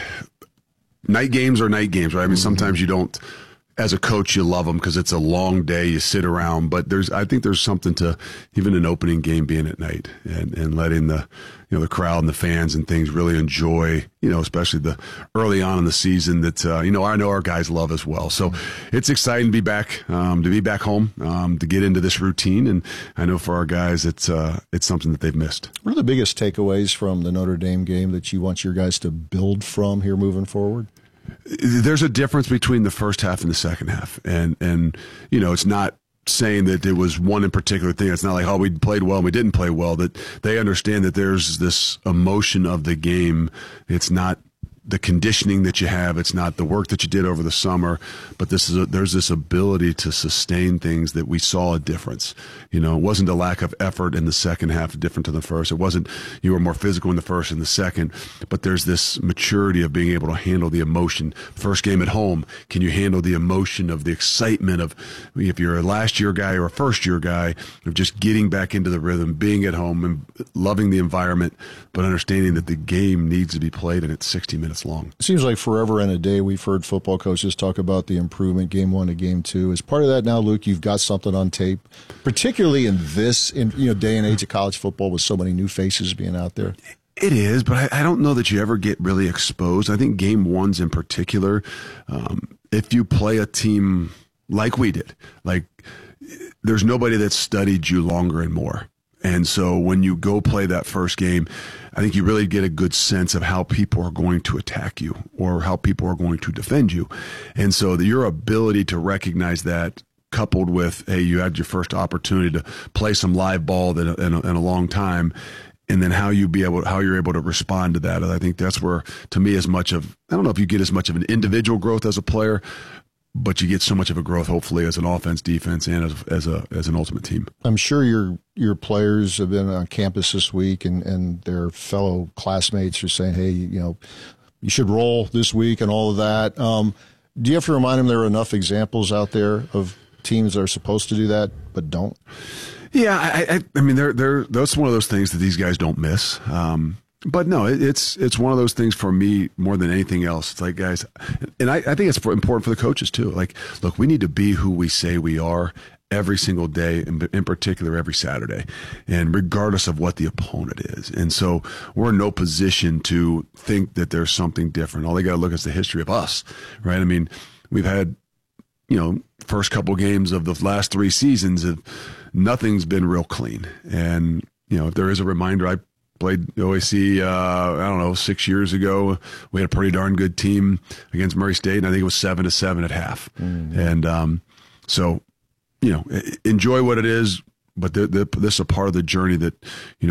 night games are night games, right? I mean, mm-hmm. sometimes you don't. As a coach, you love them because it's a long day. You sit around, but there's, I think there's something to even an opening game being at night and, and letting the, you know, the crowd and the fans and things really enjoy, you know, especially the early on in the season that, uh, you know, I know our guys love as well. So it's exciting to be back, um, to be back home, um, to get into this routine. And I know for our guys, it's, uh, it's something that they've missed. What are the biggest takeaways from the Notre Dame game that you want your guys to build from here moving forward? There's a difference between the first half and the second half. And, and, you know, it's not saying that it was one in particular thing. It's not like, oh, we played well and we didn't play well. That they understand that there's this emotion of the game. It's not the conditioning that you have. It's not the work that you did over the summer, but this is a, there's this ability to sustain things that we saw a difference. You know, it wasn't a lack of effort in the second half, different to the first. It wasn't you were more physical in the first and the second, but there's this maturity of being able to handle the emotion. First game at home, can you handle the emotion of the excitement of if you're a last year guy or a first year guy of just getting back into the rhythm, being at home and loving the environment, but understanding that the game needs to be played and it's sixty minutes long. It seems like forever and a day we've heard football coaches talk about the improvement game one to game two. As part of that now, Luke, you've got something on tape, particularly in this in you know day and age of college football with so many new faces being out there. It is, but I, I don't know that you ever get really exposed. I think game ones in particular, um, if you play a team like we did, like there's nobody that's studied you longer and more. And so when you go play that first game, I think you really get a good sense of how people are going to attack you or how people are going to defend you. And so the, your ability to recognize that coupled with, hey, you had your first opportunity to play some live ball in a, in a, in a long time, and then how you be able, how you're able to respond to that. And I think that's where, to me, as much of, I don't know if you get as much of an individual growth as a player, but you get so much of a growth, hopefully, as an offense, defense, and as, as a as an ultimate team. I'm sure your your players have been on campus this week, and, and their fellow classmates are saying, hey, you know, you should roll this week and all of that. Um, do you have to remind them there are enough examples out there of teams that are supposed to do that but don't? Yeah, I, I, I mean, they're, they're, that's one of those things that these guys don't miss. Um, But no, it, it's it's one of those things for me more than anything else. It's like, guys, and I, I think it's important for the coaches too. Like, look, we need to be who we say we are every single day, and in particular every Saturday, and regardless of what the opponent is. And so we're in no position to think that there's something different. All they got to look at is the history of us, right? I mean, we've had, you know, first couple games of the last three seasons of nothing's been real clean. And, you know, if there is a reminder, I played O A C, uh, I don't know, six years ago. We had a pretty darn good team against Murray State, and I think it was seven to seven at half. Mm-hmm. And um, so, you know, enjoy what it is, but the, the, this is a part of the journey that, you know,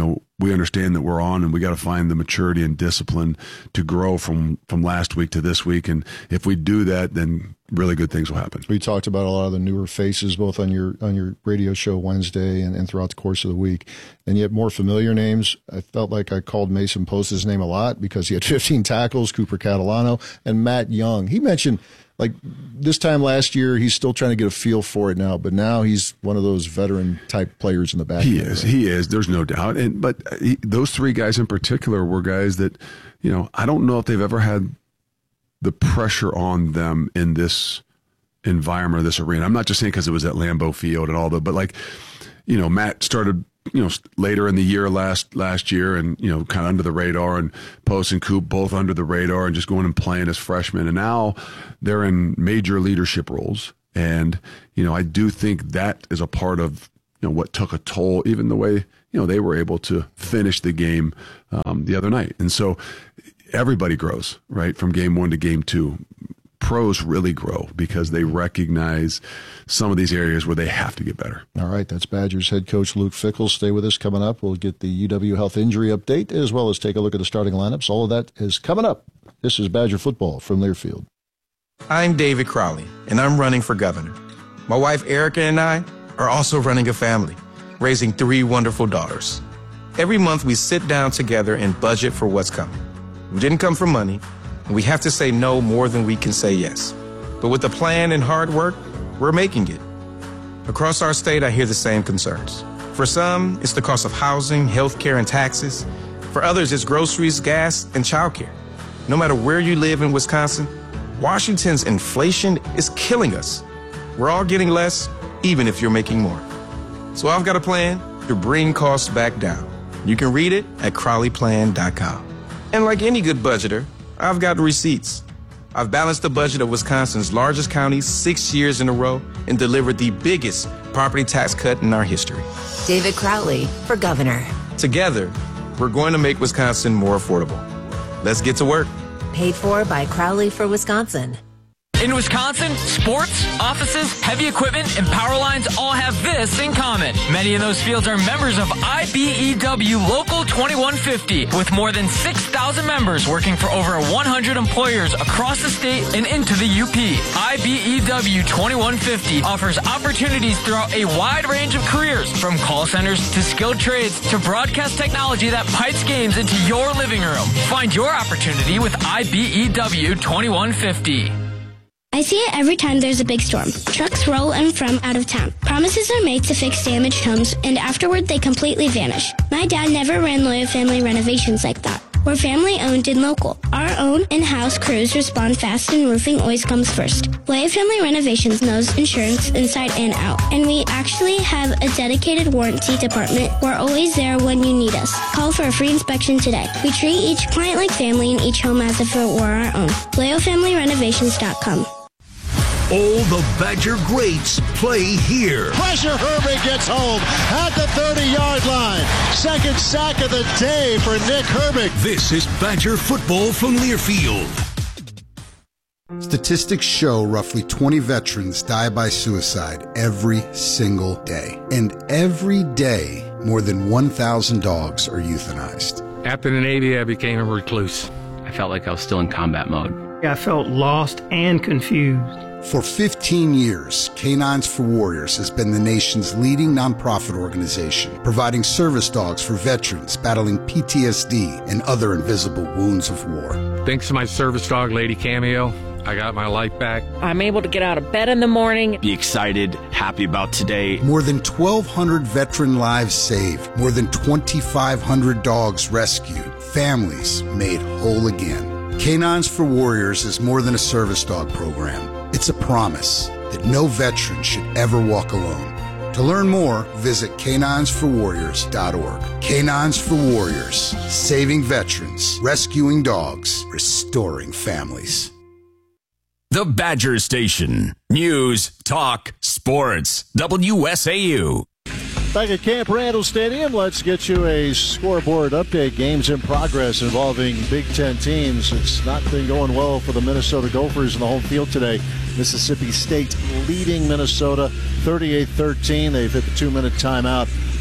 we understand that we're on, and we got to find the maturity and discipline to grow from, from last week to this week. And if we do that, then really good things will happen. We talked about a lot of the newer faces, both on your on your radio show Wednesday and, and throughout the course of the week, and yet more familiar names. I felt like I called Mason Post's name a lot because he had fifteen tackles, Cooper Catalano, and Matt Young. He mentioned, like, this time last year, he's still trying to get a feel for it now, but now he's one of those veteran-type players in the back. He is. Right? He is. There's no doubt. And But he, those three guys in particular were guys that, you know, I don't know if they've ever had the pressure on them in this environment or this arena. I'm not just saying because it was at Lambeau Field and all that, but like, you know, Matt started, you know, later in the year last last year and, you know, kind of under the radar, and Post and Coop both under the radar and just going and playing as freshmen. And now they're in major leadership roles. And, you know, I do think that is a part of, you know, what took a toll, even the way, you know, they were able to finish the game um, the other night. And so everybody grows, right, from game one to game two. Pros really grow because they recognize some of these areas where they have to get better. All right, that's Badgers head coach Luke Fickell. Stay with us. Coming up, we'll get the U W Health injury update, as well as take a look at the starting lineups. All of that is coming up. This is Badger Football from Learfield. I'm David Crowley, and I'm running for governor. My wife Erica and I are also running a family, raising three wonderful daughters. Every month we sit down together and budget for what's coming. We didn't come for money, and we have to say no more than we can say yes. But with a plan and hard work, we're making it. Across our state, I hear the same concerns. For some, it's the cost of housing, healthcare, and taxes. For others, it's groceries, gas, and childcare. No matter where you live in Wisconsin, Washington's inflation is killing us. We're all getting less, even if you're making more. So I've got a plan to bring costs back down. You can read it at crowley plan dot com. And like any good budgeter, I've got receipts. I've balanced the budget of Wisconsin's largest county six years in a row and delivered the biggest property tax cut in our history. David Crowley for governor. Together, we're going to make Wisconsin more affordable. Let's get to work. Paid for by Crowley for Wisconsin. In Wisconsin, sports, offices, heavy equipment, and power lines all have this in common. Many of those fields are members of I B E W Local twenty-one fifty, with more than six thousand members working for over one hundred employers across the state and into the U P. I B E W twenty-one fifty offers opportunities throughout a wide range of careers, from call centers to skilled trades to broadcast technology that pipes games into your living room. Find your opportunity with I B E W twenty-one fifty. I see it every time there's a big storm. Trucks roll in from out of town. Promises are made to fix damaged homes, and afterward they completely vanish. My dad never ran Loya Family Renovations like that. We're family owned and local. Our own in-house crews respond fast, and roofing always comes first. Loya Family Renovations knows insurance inside and out, and we actually have a dedicated warranty department. We're always there when you need us. Call for a free inspection today. We treat each client like family and each home as if it were our own. Loya Family Renovations dot com. All the Badger greats play here. Pressure, Herbig gets home at the thirty-yard line. Second sack of the day for Nick Herbig. This is Badger football from Learfield. Statistics show roughly twenty veterans die by suicide every single day. And every day, more than one thousand dogs are euthanized. After the Navy, I became a recluse. I felt like I was still in combat mode. I felt lost and confused. For fifteen years, Canines for Warriors has been the nation's leading nonprofit organization, providing service dogs for veterans battling P T S D and other invisible wounds of war. Thanks to my service dog, Lady Cameo, I got my life back. I'm able to get out of bed in the morning. Be excited, happy about today. More than twelve hundred veteran lives saved, more than twenty-five hundred dogs rescued, families made whole again. Canines for Warriors is more than a service dog program. It's a promise that no veteran should ever walk alone. To learn more, visit canines for warriors dot org. Canines for Warriors, saving veterans, rescuing dogs, restoring families. The Badger Station. News, talk, sports. W S A U. Back at Camp Randall Stadium, let's get you a scoreboard update. Games in progress involving Big Ten teams. It's not been going well for the Minnesota Gophers in the home field today. Mississippi State leading Minnesota thirty-eight thirteen. They've hit the two-minute timeout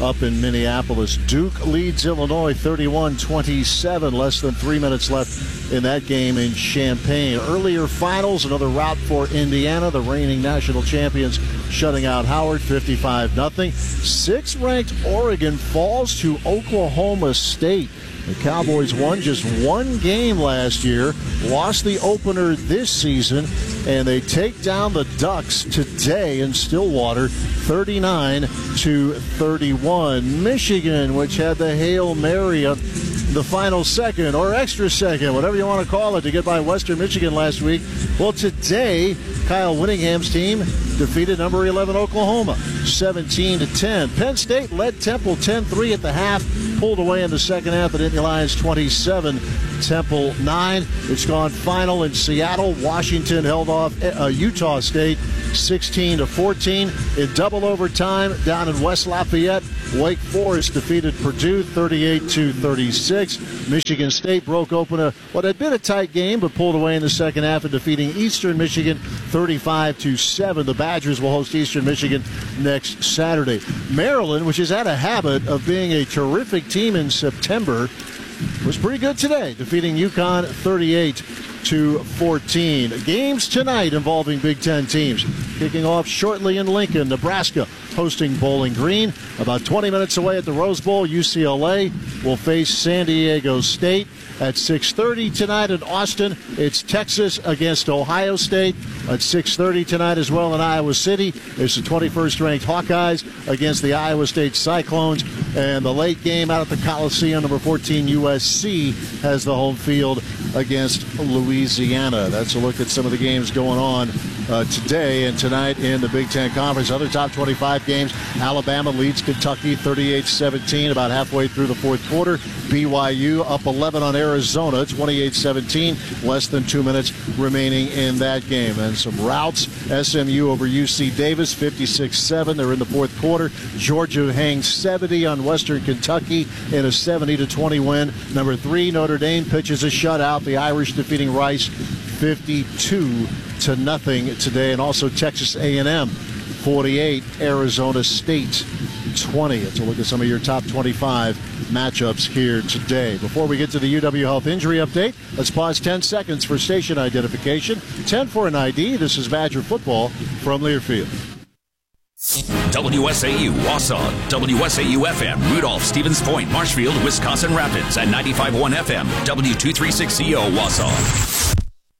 up in Minneapolis. Duke leads Illinois thirty-one twenty-seven. Less than three minutes left in that game in Champaign. Earlier finals, another rout for Indiana, the reigning national champions, shutting out Howard fifty-five nothing. Sixth-ranked Oregon falls to Oklahoma State. The Cowboys won just one game last year, lost the opener this season, and they take down the Ducks today in Stillwater, thirty-nine to thirty-one. Michigan, which had the Hail Mary of the final second or extra second, whatever you want to call it, to get by Western Michigan last week. Well, today, Kyle Whittingham's team defeated number eleven Oklahoma, seventeen to ten. Penn State led Temple ten three at the half, pulled away in the second half. The Nittany Lions twenty-seven, Temple nine. It's gone final in Seattle. Washington held off uh, Utah State sixteen to fourteen. In double overtime down in West Lafayette, Wake Forest defeated Purdue thirty-eight to thirty-six. Michigan State broke open a what had been a tight game, but pulled away in the second half and defeating Eastern Michigan thirty-five to seven. The Badgers will host Eastern Michigan next Saturday. Maryland, which has had a habit of being a terrific team in September, was pretty good today, defeating UConn thirty-eight to fourteen. Games tonight involving Big Ten teams. Kicking off shortly in Lincoln, Nebraska hosting Bowling Green. About twenty minutes away at the Rose Bowl, U C L A will face San Diego State. At six thirty tonight in Austin, it's Texas against Ohio State. At six thirty tonight as well in Iowa City, it's the twenty-first ranked Hawkeyes against the Iowa State Cyclones. And the late game out at the Coliseum, number fourteen U S C has the home field against Louisiana. That's a look at some of the games going on uh, today and tonight in the Big Ten Conference. Other top twenty-five games, Alabama leads Kentucky thirty-eight seventeen about halfway through the fourth quarter. B Y U up eleven on Arizona, twenty-eight seventeen, less than two minutes remaining in that game. And some routes, S M U over U C Davis, fifty-six seven. They're in the fourth quarter. Georgia hangs seventy on Western Kentucky in a seventy to twenty win. Number three, Notre Dame pitches a shutout. The Irish defeating Rice fifty-two to nothing today. And also Texas A and M forty-eight, Arizona State twenty. Let's look at some of your top twenty-five matchups here today. Before we get to the U W Health injury update, let's pause ten seconds for station identification. ten for an I D. This is Badger football from Learfield. W S A U Wausau, W S A U F M Rudolph, Stevens Point, Marshfield, Wisconsin Rapids, and ninety-five point one F M W two thirty-six C O Wausau.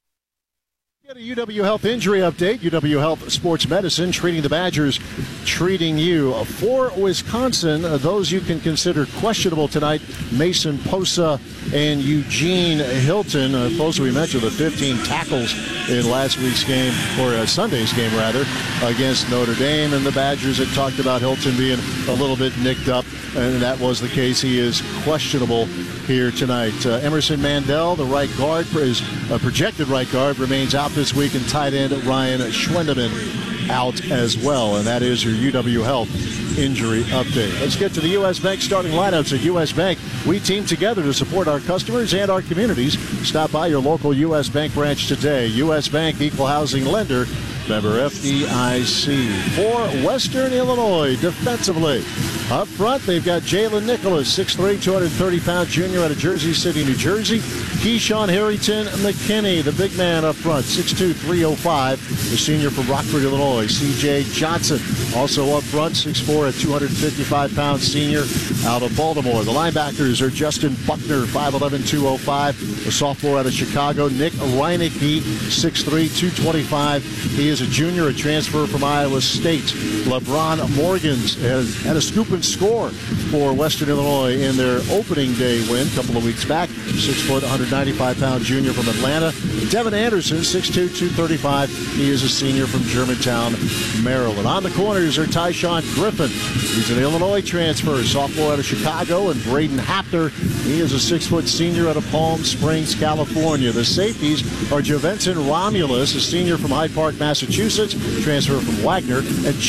A U W Health injury update. U W Health Sports Medicine treating the Badgers, treating you. For Wisconsin, those you can consider questionable tonight, Mason Posa and Eugene Hilton. Uh, those we mentioned, the fifteen tackles in last week's game, or uh, Sunday's game rather, against Notre Dame. And the Badgers had talked about Hilton being a little bit nicked up, and that was the case. He is questionable here tonight. Uh, Emerson Mandel, the right guard, is a projected right guard, remains out this week, and tight end Ryan Schwendeman out as well. And that is your U W Health injury update. Let's get to the U S. Bank starting lineups. At U S. Bank, we team together to support our customers and our communities. Stop by your local U S. Bank branch today. U S. Bank, equal housing lender, member F D I C. For Western Illinois, defensively, up front, they've got Jalen Nicholas, six three, two hundred thirty pound junior out of Jersey City, New Jersey. Keyshawn Harrington McKinney, the big man up front, six two, three oh five, the senior from Rockford, Illinois. C J Johnson, also up front, six four, a two hundred fifty-five pound senior out of Baltimore. The linebackers are Justin Buckner, five eleven, two oh five, a sophomore out of Chicago. Nick Reinecke, six three, two twenty-five. He is a junior, a transfer from Iowa State. LeBron Morgans has had a scoop and score for Western Illinois in their opening day win a couple of weeks back. six foot, one hundred ninety-five pound junior from Atlanta. Devin Anderson, six two, two thirty-five. He is a senior from Germantown, Maryland. On the corners are Tyshawn Griffin. He's an Illinois transfer, sophomore out of Chicago. And Braden Hapter, he is a six foot senior out of Palm Springs, California. The safeties are Joventon Romulus, a senior from Hyde Park, Massachusetts, transfer from Wagner. And Jake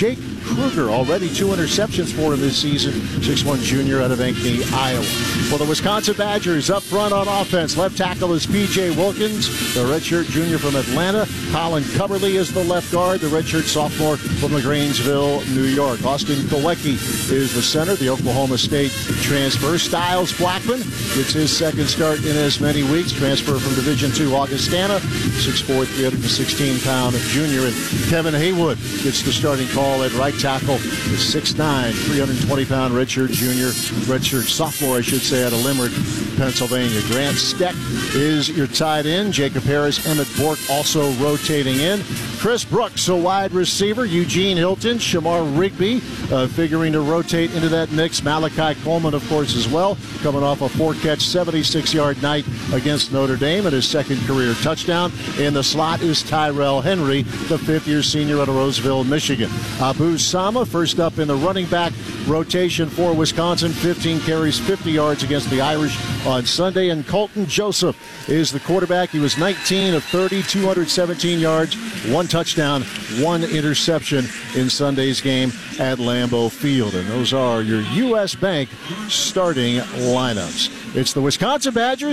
Kruger, already two interceptions for him this season, six one junior out of Ankeny, Iowa. For the Wisconsin Badgers, up front on offense, left tackle is P J Wilkins, the redshirt junior from Atlanta. Colin Coverly is the left guard, the redshirt sophomore from LaGrangeville, New York. Austin Kolecki is the center, the Oklahoma State transfer. Styles Blackman gets his second start in as many weeks, transfer from Division two Augustana, six four, three hundred sixteen pound junior. And Kevin Haywood gets the starting call at right tackle, the six nine, three hundred twenty pound redshirt junior, redshirt sophomore, I should say, out of Limerick, Pennsylvania. Grant Steck is your tight end. Jacob Harris, Emmett Bork also rotating in. Chris Brooks, a wide receiver. Eugene Hilton, Shamar Rigby uh, figuring to rotate into that mix. Malachi Coleman, of course, as well, coming off a four-catch, seventy-six yard night against Notre Dame and his second career touchdown. In the slot is Tyrell Henry, the fifth-year senior out of Roseville, Michigan. Abu Sama, first up in the running back rotation for Wisconsin, fifteen carries, fifty yards against the Irish on Sunday. And Colton Joseph is the quarterback. He was nineteen of thirty, two hundred seventeen yards, one touchdown, one interception in Sunday's game at Lambeau Field. And those are your U S Bank starting lineups. It's the Wisconsin Badgers